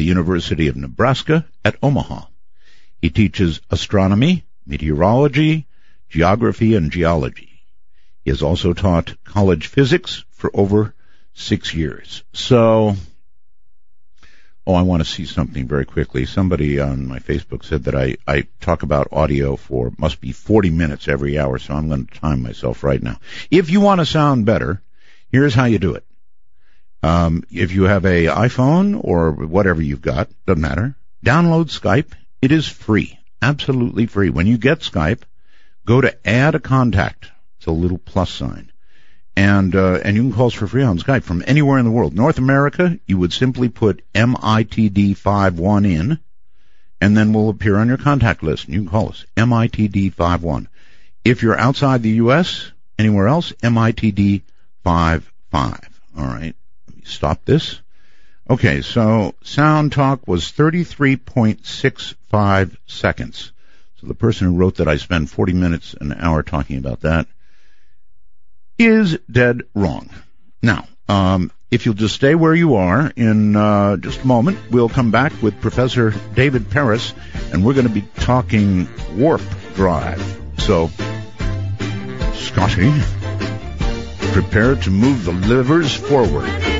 the University of Nebraska at Omaha. He teaches astronomy, meteorology, geography, and geology. He has also taught college physics for over 6 years. So, I want to see something very quickly. Somebody on my Facebook said that I talk about audio for, must be 40 minutes every hour, so I'm going to time myself right now. If you want to sound better, here's how you do it. If you have a iPhone or whatever you've got, doesn't matter, download Skype. It is free, absolutely free. When you get Skype, go to add a contact. It's a little plus sign. And you can call us for free on Skype from anywhere in the world. North America, you would simply put MITD51 in, and then we'll appear on your contact list. And you can call us, MITD51. If you're outside the U.S., anywhere else, MITD55. All right, let me stop this. Okay, so sound talk was 33.65 seconds. So the person who wrote that I spend 40 minutes an hour talking about that is dead wrong. Now, if you'll just stay where you are, in just a moment, we'll come back with Professor David Paris, and we're going to be talking warp drive. So, Scotty, prepare to move the livers forward.